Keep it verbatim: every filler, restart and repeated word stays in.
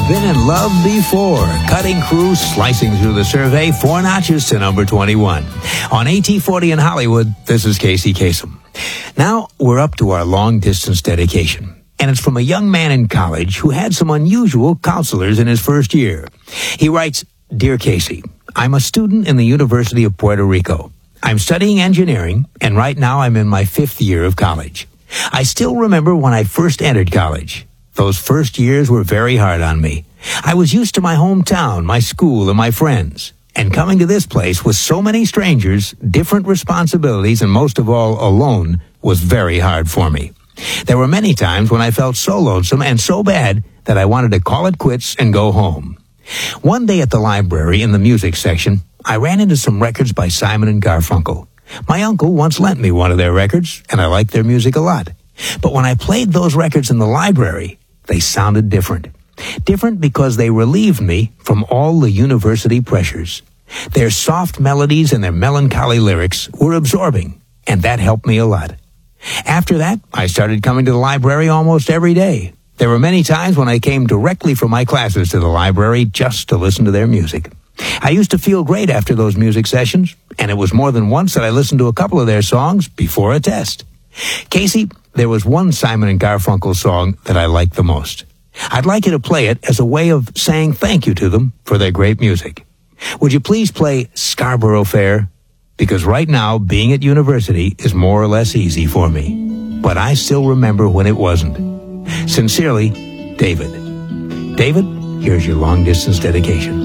been in love before. Cutting crew slicing through the survey, four notches to number twenty-one. On A T forty in Hollywood, this is Casey Kasem. Now we're up to our long-distance dedication. And it's from a young man in college who had some unusual counselors in his first year. He writes, "Dear Casey, I'm a student in the University of Puerto Rico. I'm studying engineering, and right now I'm in my fifth year of college. I still remember when I first entered college. Those first years were very hard on me. I was used to my hometown, my school, and my friends. And coming to this place with so many strangers, different responsibilities, and most of all, alone, was very hard for me. There were many times when I felt so lonesome and so bad that I wanted to call it quits and go home. One day at the library in the music section, I ran into some records by Simon and Garfunkel. My uncle once lent me one of their records, and I liked their music a lot. But when I played those records in the library, they sounded different. Different because they relieved me from all the university pressures. Their soft melodies and their melancholy lyrics were absorbing, and that helped me a lot. After that, I started coming to the library almost every day. There were many times when I came directly from my classes to the library just to listen to their music. I used to feel great after those music sessions, and it was more than once that I listened to a couple of their songs before a test. Casey, there was one Simon and Garfunkel song that I liked the most. I'd like you to play it as a way of saying thank you to them for their great music. Would you please play Scarborough Fair? Because right now, being at university is more or less easy for me. But I still remember when it wasn't. Sincerely, David. David, here's your long-distance dedication.